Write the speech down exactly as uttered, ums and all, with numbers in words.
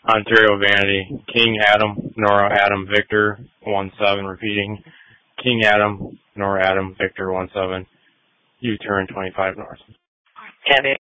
Ontario Vanity, King Adam, Nora Adam Victor, one seven, repeating, King Adam, Nora Adam Victor, one seven, U-turn twenty-five north. Candy.